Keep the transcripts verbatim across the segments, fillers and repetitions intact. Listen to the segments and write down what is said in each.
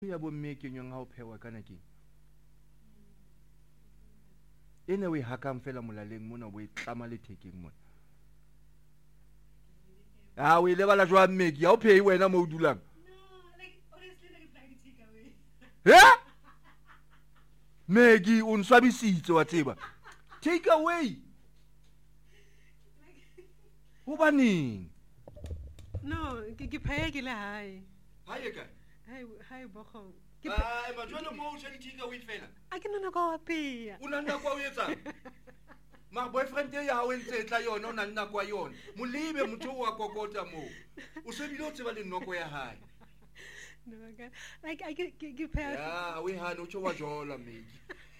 ya bomme ke nyong ha o phewa kana ke ene we hakang fela molaleng mona bo e tlama le thekeng mona ah we le bala jwa mmeki ya o phei wena mo o dulang yeah Maggie un swabisitse wa tseba take away ho baneng no ke ke phaya ke le hae hae ka hae hae bogong ai ba jwale mo o shedi take away fela a ke nna go apea una nna kwa o etsa ma boyfriend ya ha o ntse tla yona o na nna kwa yona molebe motho wa kokota mo o sebile o tseba le nnoko ya hae no ka like I ke ke phaya ya we ha no tshwa jola Maggie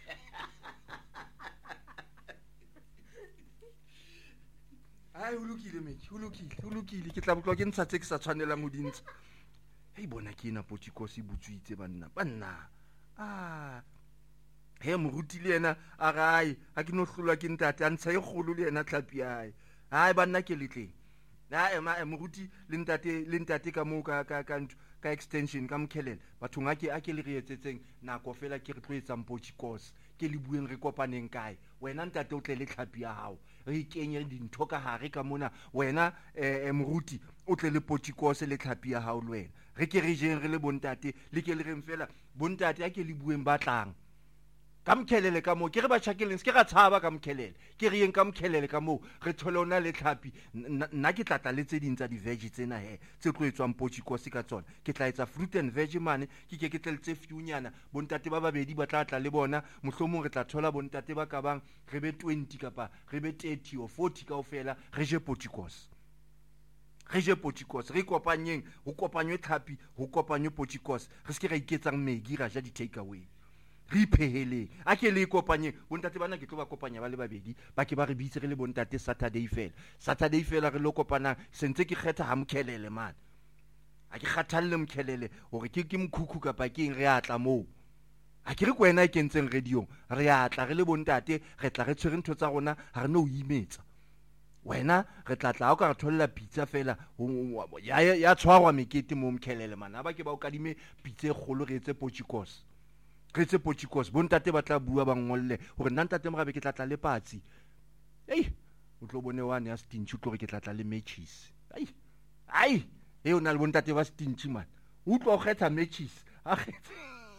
ai o lokile Maggie o lokile o lokile ke tla botlo ke ntsha tse ke sa tshwanelang o dintse hey bona ke ina potikosi butsuitse banna banna ah he moruti le yena a gae a ke no hlolwa ke ntate a ntsha e kgolo le yena tlhapi yae hai banna ke letleng na ema moruti le ntate le ntate ka mo ka ka ka ka extension ka mkhelele batho nga ke a ke le re etsetseng nako fela ke re tloetsang potikosi ke le bueng re kopaneng kae wena ntate o tle le tlhapi ya hao re kenye dintho ka hare ka mona wena eh moruti o tle le potikosi le tlhapi ya hao le wena re ke re jeng re le bontate le ke le reng fela bontate a ke le bueng batlang ka mkhelele ka mo ke re ba tšhakeleng se ke ga tshaba ka mkhelele ke re yeng ka mkhelele ka mo re tholona le tlhapi nna ke tlatla le tse ding tsa di veg tsena he tse tloetswang potikosi ka tsona ke tla etsa fruit and veg mane ke ke ke tle tse fiunyana bontate ba babedi ba tla tla le bona mohlomong re tla thola bontate ba ka bang re be twenty kapa re be thirty or forty kaofela re je potikosi re je potikosi re kopanyeng ho kopanywe tlhapi ho kopanywe potikosi re se ke ra iketsang Maggie ra ja di take away re pheheleng a ke le kopanye bontate bana ke tlo ba kopanya ba le babedi ba ke ba re bitse re le bontate Saturday fela Saturday fela re lo kopana sentse ke kgetha ha mkhelele man a ke kgathalle mkhelele hore ke ke mkhukhu ka pakeng re atla mo a ke re kwena e kentseng radio re atla re le bontate re tla re tshwere ntho tsa rona ha re no imetsa wena re tla tla o ka re tholla pizza fela ya ya tshwarwa mekete mo mkhelele man ha ba ke ba o kadime pizza e kgolo re etse potikosi re tse potikosi bontate ba tla bua ba ngolle hore nna ntate morabe ke tla tla le patsi ei o tlo bone wane ya stinchi o tlo re ke tla tla le matches ai ai e o na le bontate ba stinchi man o tlo kgetha matches a kgetha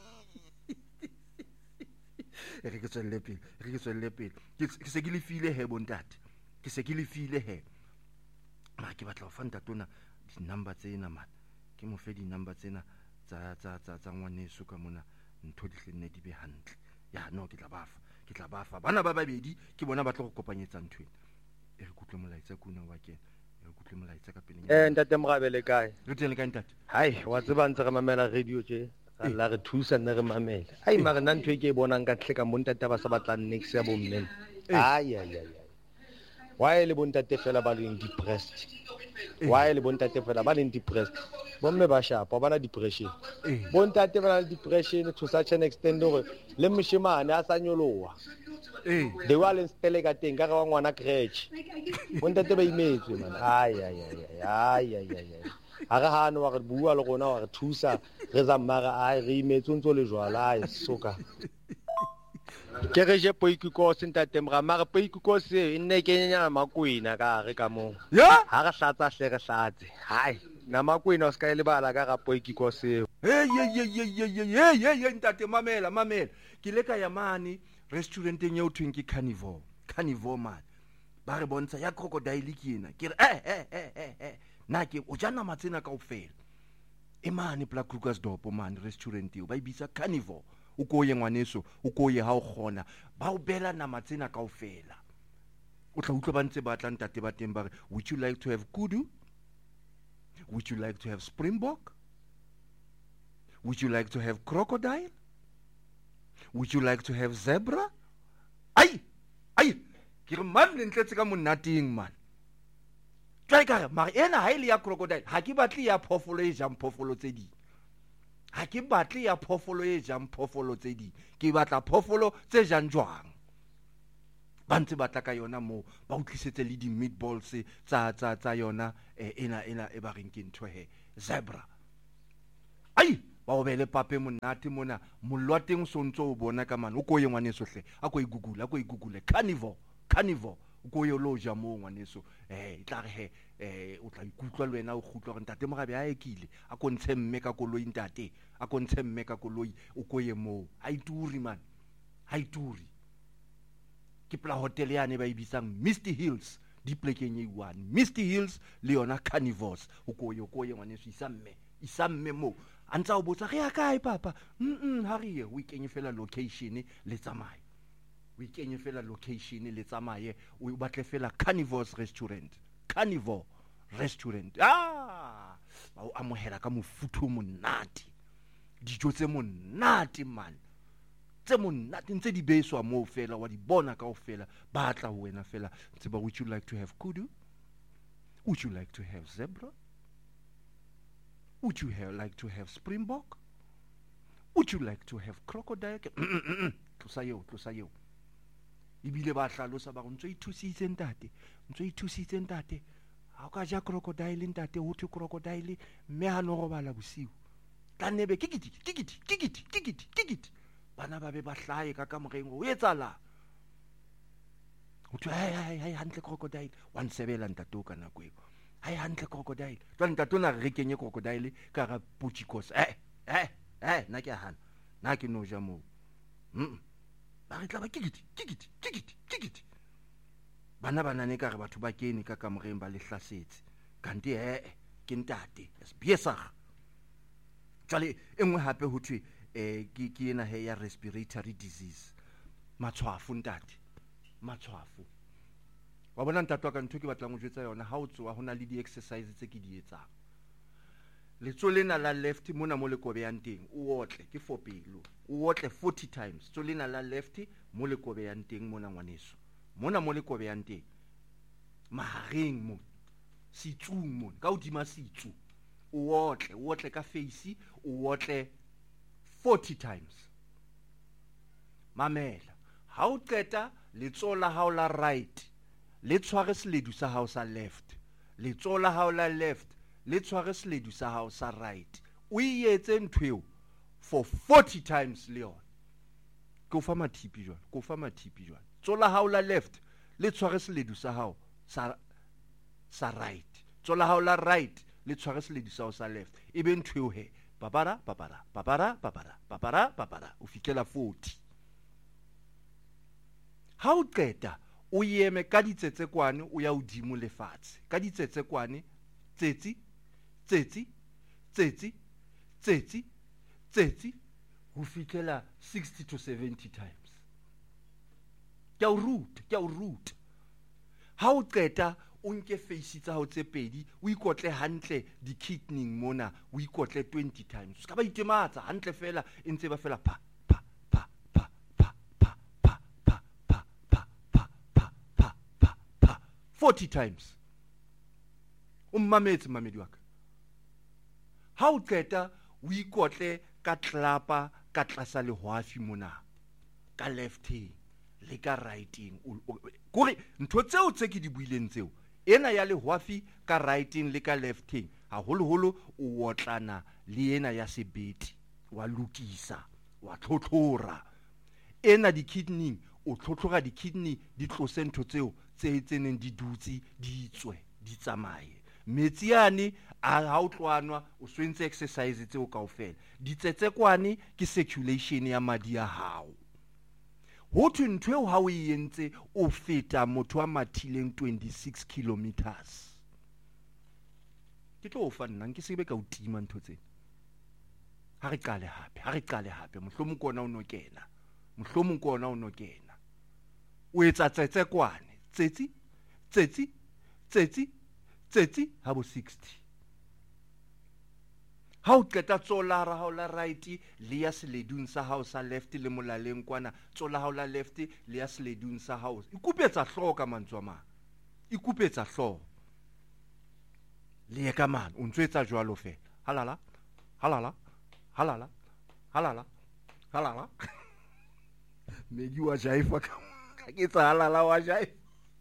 re ke tswelle pele re ke tswelle pele ke se ke le file he bontate ke se ke le file he ma ke batla ho fa ntatona di number tsena man ke mo fe di number tsena tsa tsa tsa tsa ngwaneso ka mona ntho di hlenne di be hantle ya no ke tla bafa ke tla bafa bana ba babedi ke bona ba tlo go kopanyetsa ntwena e re kutle molaitsa kuna wa kena e re kutle molaitsa ka peleng eh ntate Morabe le kae re teng le kae ntate hai wa tseba ntse re mamela radio tje alla re thusa nne re mamela ai mara nna ntho e ke e bonang ka tle ka montate ba sa batlang next ya bomme ai ai ai why le bontate fela ba leng depressed why le bontate fela ba leng depressed bomme ba shapa ba na depression bontate ba na depression to such an extent hore le mshimane a sa nyoloha eh de wale stele ka teng ka ga ngwana crutch bontate ba imetswe man ai ai ai ai ai ai a re hano wa re bua le gona wa re thusa re za mara ai re imetswe ntso le jwala ai soka ke re je poikikosi ntate mra mara poikikosi e nne ke nya makwena ka re ka mo ya ha re hlatsa hle re hlatse hai na makwena o ska ile bala ka ga poikikosi hey ye ye ye ye ye ye ye ntate mamela mamela ke le ka ya mane restauranteng ya o thweng ke carnivore carnivore man ba re bontsha ya crocodile ke ena ke re eh eh eh eh na ke o jana matsena kaofela e mane Black Krugersdorp man restaurant eo ba ibitsa carnivore o ko ye ngwaneso o ko ye ha o gona ba o bela nama tsena kaofela o tla utlwa ba ntse ba tla ntate ba teng ba re would you like to have kudu, would you like to have springbok, would you like to have crocodile, would you like to have zebra ai ai ke re man le ntletse ka monateng man tla ka ma ena ha ile ya crocodile ha ke batle ya phofolo e jang phofolo tse di ha ke batle ya phofolo e jang phofolo tse di ke batla phofolo tse jang jwang ba ntse batla ka yona mo ba utlisetse le di meatballs tsa tsa tsa yona ena ena e ba reng ke ntho he zebra ai ba o be le pape monate mona mollo wa teng o so ntso o bona ka mane o ko ye ngwaneso hle a ko igugule a ko igugule carnivore carnivore o ko ye lo ja mo ngwaneso eh e tla re he eh o tla ikutlwa le wena o gutla gore ntate mogabe a ekile a ko ntshe mme ka koloi ntate a ko ntshe mme ka koloi o ko ye mo ha ituri man ha ituri ke pla hotel yane ba ibitsang Misty Hills di plekeng e one Misty Hills le yona carnivores o ko ye o ko ye ngwaneso isa mme isa mme mo antsa o botsa re ya kae papa mm ha re ye o ikenye fela location le tsamaye o ikenye fela location le tsamaye o batle fela Carnivores Restaurant Carnivore Restaurant ah ba o amohela ka mofuthu monate dijo tse monate man tse monate ntse di beswa mo fela wa di bona ka o fela ba tla ho wena fela ntse ba would you like to have kudu would you like to have zebra would you have, like to have springbok would you like to have crocodile tlosa yeo tlosa yeo ibile ba hlalosa ba go ntse ithusitse ntate ntse ithusitse ntate ha o ka ja crocodile ntate ho thwe crocodile mme ha no robala bosiu tla nebe kikiti kikiti kikiti kikiti kikiti bana ba be ba hlae ka ka moreng o etsala o thwe hai hai hai hantle crocodile one sebela ntate o kana kweo hai hantle crocodile tla ntate na re kenye crocodile ka ga Potchefstroom eh eh eh na ke hana na ke no ja mo mm ba re tla ba kikiti kikiti kikiti kikiti bana bana ne ka re batho ba kene ka kamoreng ba le hlasetse kanti eh ke ntate sbiesa jale engwe hape ho thwe eh ke ke ena he ya respiratory disease matshwafo ntate matshwafo wa bona ntate wa ka ntho ke batlang go jwetsa yona ha o tsoa hona le di exercise tse ke di etsang letso lena la left mona mo le kobeyang teng o otle ke for pelo o otle forty times tso lena la left mo le kobeyang teng mona ngwaneso mona mo le kobeyang teng mahareng mo sitsung mo ka odima sitsu o otle o otle ka face o otle forty times mamela ha o qeta letso la hao la right le tshware seledu sa hao sa left letso la hao la left le tshware seledu sa hao sa right o ietse nthweo for forty times le yona ko fa mathipi jwa ko fa mathipi jwa tso la hao la left le tshware seledu sa hao sa sa right tso la hao la right le tshware seledu sa hao sa left e be nthweo he papara papara papara papara papara papara o fikela forty ha o qeta o yeme ka ditsetse kwane o ya udimo lefatshe ka ditsetse kwane tsetsi tsetsi tsetsi tsetsi tsetsi ho fikela sixty to seventy times ke o root ke o root ha o qeta o nke face tsa hao tse pedi o ikotle hantle di kidney mona o ikotle twenty times ka ba itematsa hantle fela e ntse ba fela pa pa pa pa pa pa pa pa pa pa pa pa pa pa forty times o mmametse mamedi wa ka ha o qeta o ikotle ka tlapa ka tlasa lehwafi mona ka lefting le ka righting gore ntho tseo tse ke di buileng tseo ena ya lehwafi ka righting le ka lefting ha holo holo o otlana le ena ya sebeti wa lukisa wa tlhotlhora ena di kidney o tlhotlhora di kidney di tlose ntho tseo tse tseneng di dutsi di tswe di tsamaye metsi yane a ha o tlwanwa o swentse exercise tseo kaofela di tsetsekwane ke circulation ya madi ya hao ho thwe ntwe ha o yentse o feta motho wa mathileng twenty-six kilometers ke tlo o fa nna nke sebe ka o tima ntho tse ha re qale hape ha re qale hape mohlomo kona o no kena mohlomo kona o no kena o etsa tsetsekwane tsetsi tsetsi tsetsi tsetsi ha bo sixty ha o qeta tsola ra hao la right le ya seledung sa hao sa left le molaleng kwana tsola hao la left le ya seledung sa hao ikupetsa hloka mantswa ma ikupetsa hlo le ka man o ntsetsa jwalo fela halala halala halala halala halala megi wa jaifa ka ke tsa halala wa jaifa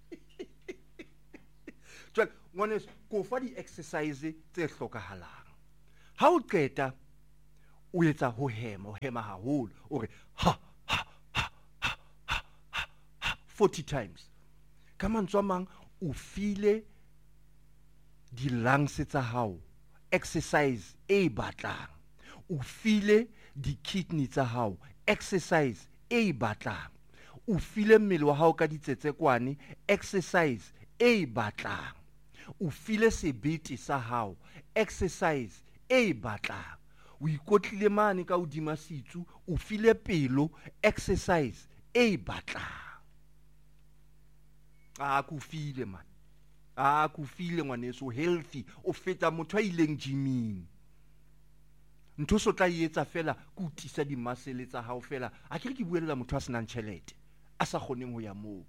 tswa ngone ko fa di exercise tse hlokahalang ha o qeta o etsa ho hema o hema haholo o re ha ha ha ha ha ha ha forty times ka mantswe a mang o file di-lungs tsa hao exercise e batlang o file di-kidney tsa hao exercise e batlang o file mmele wa hao ka ditsetsekwane exercise e batlang o file sebete sa hao exercise e batlang o ikotlile mane ka hodima setsu o file pelo exercise e batlang a ku file man a ku file ngwaneso healthy o feta motho a ileng gyming ntho so tla etsa fela ku tisa di muscle tsa hao fela a ke re ke buella motho a senang tšhelete a sa kgoneng ho ya moo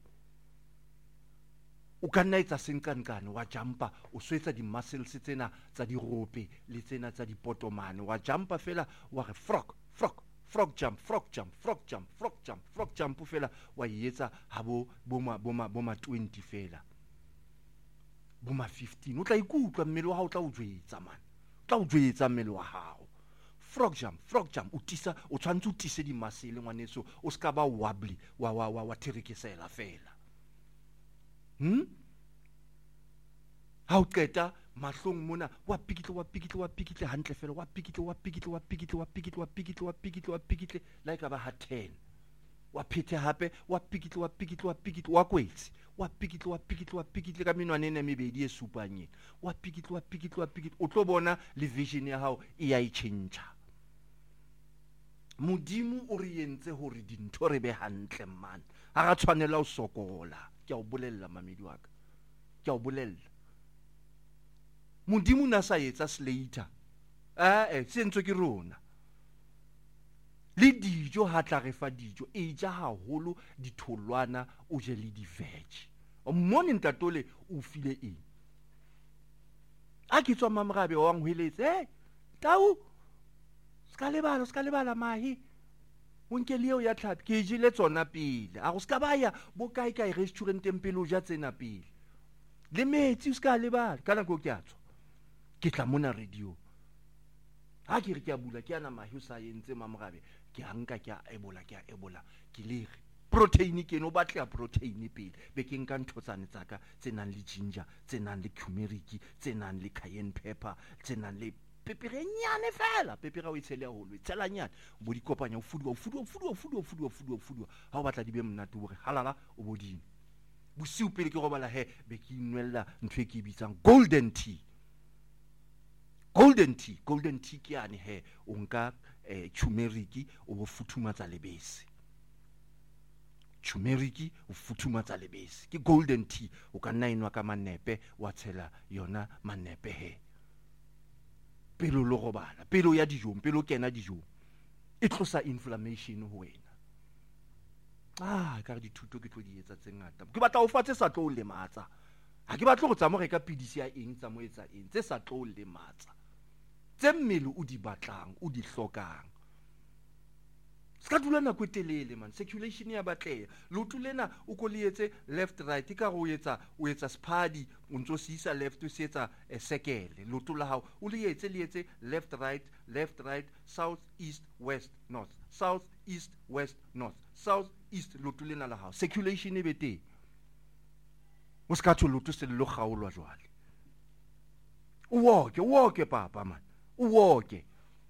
o ka nna etsa senkankane wa jumpa o swetsa di muscles tsena tsa dirope le tsena tsa dipotomane wa jumpa fela wa re frog frog frog jump frog jump frog jump frog jump frog jump fela wa etsa habo boma boma boma twenty fela boma fifteen o tla ikutlwa mmele wa hao tla o jwetsa man tla o jwetsa mmele wa hao frog jump frog jump o tisa o tshwantse o tise di muscle ngwaneso o ska ba wobbly wa wa wa wa therekesela fela Hmm? Ha o qeta mahlong mona wa pikitle wa pikitle wa pikitle hantle fela wa pikitle wa pikitle wa pikitle wa pikitle wa pikitle wa pikitle wa pikitle like aba ha ten wa phethe hape wa pikitle wa pikitle wa pikitle wa kwetsi wa pikitle wa pikitle wa pikitle ka menwana ena mebedi e supanyeng wa pikitle wa pikitle wa pikitle o tlo bona le vision ya hao e ya ichenja modimo o re yentse hore dintho re be hantle man ha ra tshwanela o sokola ke a o bolella mamedi wa ka ke a o bolella modimo na sa etsa slater eh eh sentse ke rona le dijo ha tla re fa dijo e ja haholo ditholwana o je le di veg o mone ntatole o file eng a ke tswa mamrabe wa ngweletse eh tau ska lebala ska lebala mahi o nke leo ya tlhapi ke jile tsona pele a go ska baya bo kae kae restauranteng pele o ja tsena pele le metsi o ska lebala kana go ke a tswa ke tla mona radio ha ke re ke a bula ke ana mahi o sa yentse mamrabe ke a nka ke a ebola ke a ebola ke le re protein ke no batla protein pele be ke nka ntho tsane tsaka tsenang le ginger tsenang le turmeric tsenang le cayenne pepper tsenang le pepere nyane fela pepere o itshele haholo itshela nyane bo di kopanya o fudwa o fudwa o fudwa o fudwa o fudwa o fudwa o fudwa ha o batla di be mnate hore halala o bodini bosiu pele ke robala he be ke inwella ntho e ke bitsang golden tea golden tea golden tea ke ane he o nka eh, turmeric o bo futhumatsa lebese turmeric o futhumatsa lebese ke golden tea o ka nna inwa ka manepe wa tshela yona manepe he pelo lo robala pelo ya dijong pelo kena dijong e tlosa inflammation ho wena ah ka re dithuto ke tlo di etsa tse ngata ke batla o fatse sa tlo le matsa ha ke batla go tsa mo reka pidisi ya eng tsa mo etsa eng tse sa tlo le matsa tse mmele o di batlang o di hlokang ska dula na go telele man circulation ya batleya lotu lena o ko lietse left right ka go etsa o etsa spadi o ntso sisa left o se etsa a sekele lotu la hao o lietse lietse left right left right south east west north south east west north south east lotu lena la hao circulation e bete o ska tlo lotu se lo gaolwa jwale o woke o woke papa man o woke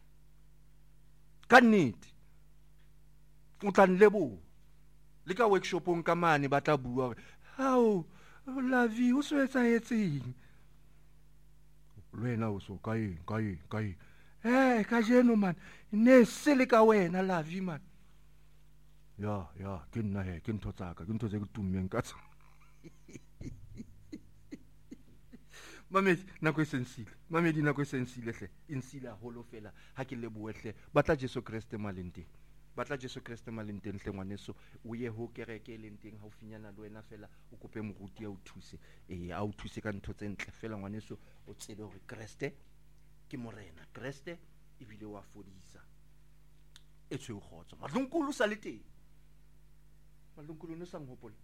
ka nnete o tla nlebo le ka workshopong ka mane ba tla bua hao la vie o so etsa etseng lwena o so kae kae kae eh ka jeno man ne se le ka wena la vie man ya ya ke nna he ke ntho tsaka ke ntho tse ke tummeng ka tsa mamedi nako e sensile mamedi nako e sensile hle insila holo fela ha ke leboe hle batla Jesu Kriste malenteng batla Jesu Kriste malenteng hle ngwaneso o ye ho kereke lenteng ha o finyana le wena fela o kope moruti ya o thuse eh a o thuse ka ntho tse ntle fela ngwaneso o tsebe hore Kriste ke morena Kriste e bile wa fodisa e tshwe o khotso madlonkulu sa le teng madlonkulu no sang hopola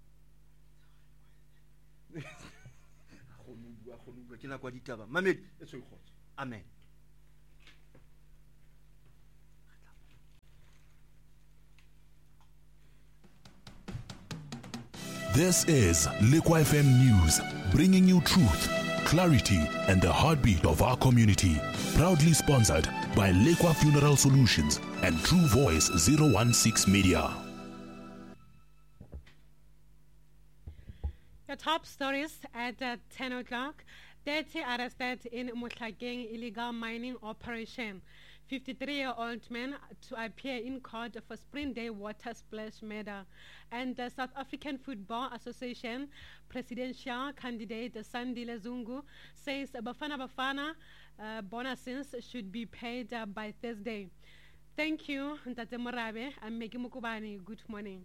khonu bua khonu bua ke na kwa ditaba mamedi e tshwe o khotso amen This is Lekwa F M News, bringing you truth, clarity, and the heartbeat of our community. Proudly sponsored by Lekwa Funeral Solutions and True Voice zero one six Media. The top stories at uh, ten o'clock. thirty arrested in Mohlakeng illegal mining operation. fifty-three-year-old man to appear in court for Spring Day water splash murder. And the South African Football Association presidential candidate Sandile Zungu says Bafana Bafana uh, bonuses should be paid uh, by Thursday. Thank you, Ntate Morabe. I'm Meki Mukubani. Good morning.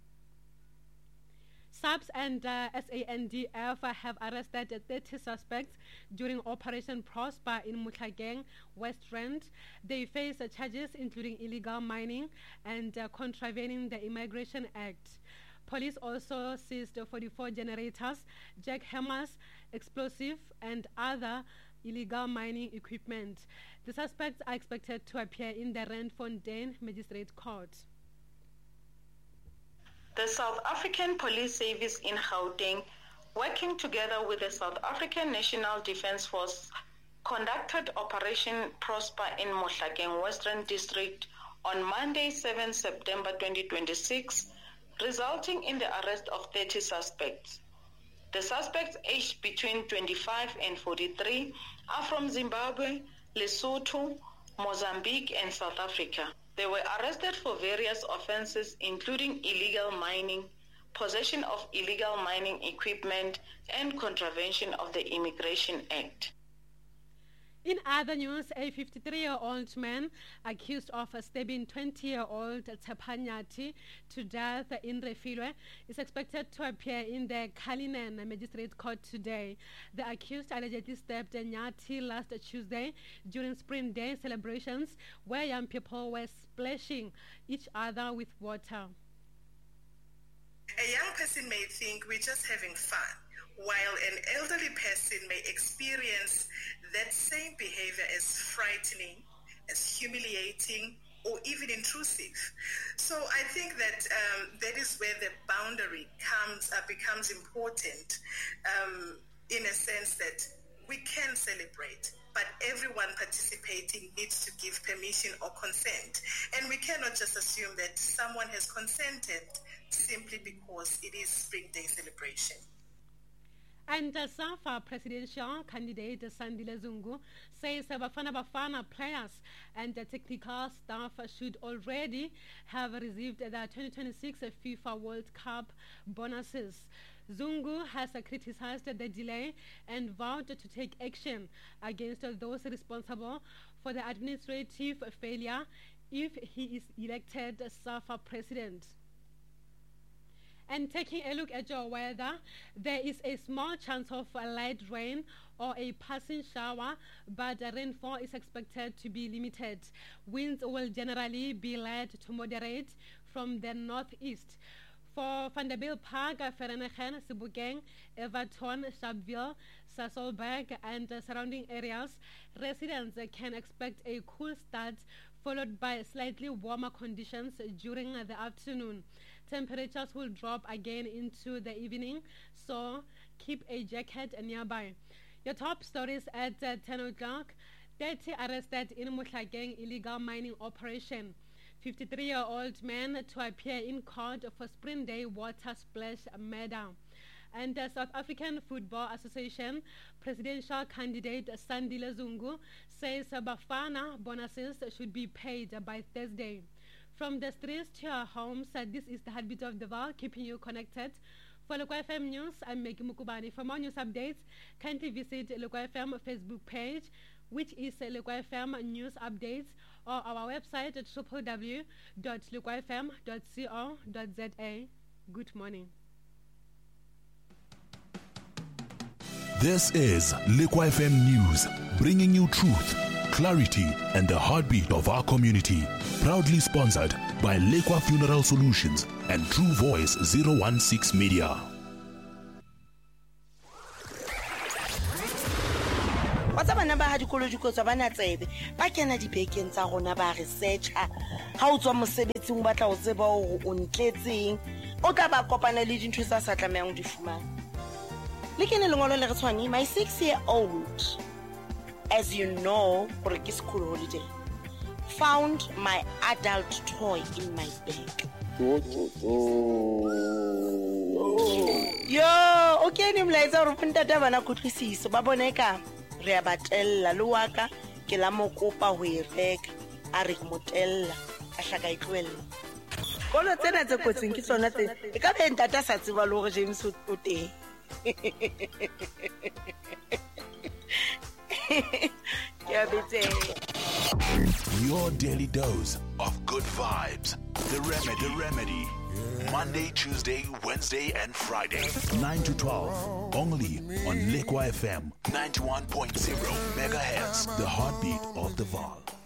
SAPS and uh, S A N D F have arrested thirty suspects during Operation Prosper in Mohlakeng, West Rand. They face uh, charges including illegal mining and uh, contravening the Immigration Act. Police also seized forty-four generators, jackhammers, explosive, and other illegal mining equipment. The suspects are expected to appear in the Randfontein Magistrate Court. The South African Police Service in Gauteng, working together with the South African National Defence Force, conducted Operation Prosper in Mohlakeng Western District on Monday, seventh September twenty twenty-six, resulting in the arrest of thirty suspects. The suspects, aged between twenty-five and forty-three, are from Zimbabwe, Lesotho, Mozambique, and South Africa. They were arrested for various offenses, including illegal mining, possession of illegal mining equipment, and contravention of the Immigration Act. In other news, a fifty-three-year-old man accused of stabbing twenty-year-old Tsepanyati to death in Refilwe is expected to appear in the Kalinen Magistrate Court today. The accused allegedly stabbed Nyati last Tuesday during Spring Day celebrations where young people were splashing each other with water. A young person may think we're just having fun, while an elderly person may experience that same behavior as frightening, as humiliating, or even intrusive. So I think that um, that is where the boundary comes uh, becomes important, um, in a sense that we can celebrate, but everyone participating needs to give permission or consent. And we cannot just assume that someone has consented simply because it is Spring Day celebration. And the SAFA presidential candidate Sandile Zungu says Bafana Bafana players and the technical staff should already have received the twenty twenty-six FIFA World Cup bonuses. Zungu has criticized the delay and vowed to take action against those responsible for the administrative failure if he is elected SAFA president. And taking a look at your weather, there is a small chance of a light rain or a passing shower, but the rainfall is expected to be limited. Winds will generally be light to moderate from the northeast. For Vanderbilt Park, Vereeniging, Sebokeng, Everton, Sharpeville, Sasolburg, and uh, surrounding areas, residents uh, can expect a cool start followed by slightly warmer conditions during uh, the afternoon. Temperatures will drop again into the evening, so keep a jacket nearby. Your top stories at uh, ten o'clock. thirty arrested in Mohlakeng illegal mining operation. fifty-three-year-old man to appear in court for Spring Day water splash murder. And the South African Football Association presidential candidate Sandile Zungu says Bafana bonuses should be paid by Thursday. From the streets to our homes, uh, this is the heartbeat of the world, keeping you connected. For Lekwa F M News, I'm Meki Mukubani. For more news updates, kindly visit Lekwa F M Facebook page, which is uh, Lekwa F M News Updates, or our website at w w w dot lekwa f m dot co dot z a. Good morning. This is Lekwa F M News, bringing you truth, clarity, and the heartbeat of our community. Proudly sponsored by Lekwa Funeral Solutions and True Voice zero one six Media. What's up, number had you call you because of an atsebe? Ba kena dibekeng tsa rona ba researcher. How to mosebetsi o batla o tseba o ntletseng o tla ba kopana le dintho tsa sa tlamehang di fumana. Le ke ne lengolo le re tshwane, my six year old, as you know, for a school holiday, found my adult toy in my bag. Yo, okay, ni mlaetsa gore ntata bana kutlwisiso ba boneka re a batella le waka ke la mokopa ho e reka a re motella a hlaka itlwella. Kolo tsena tse kotsing ke tsona tse e ka be ntata sa tseba le gore James o teng. Your daily dose of good vibes. The Remedy. The Remedy. Monday, Tuesday, Wednesday, and Friday. nine to twelve. Only on Lekwa F M. ninety-one point zero megahertz. The heartbeat of the Vaal.